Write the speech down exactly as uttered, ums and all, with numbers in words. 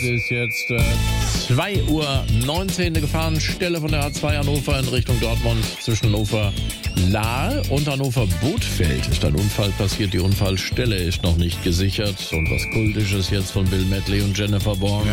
ist jetzt äh, zwei Uhr neunzehn, eine Gefahrenstelle von der A zwei Hannover in Richtung Dortmund zwischen Hannover-Lahl und Hannover-Bothfeld ist ein Unfall passiert. Die Unfallstelle ist noch nicht gesichert. Und was Kultisches jetzt von Bill Medley und Jennifer Bourne.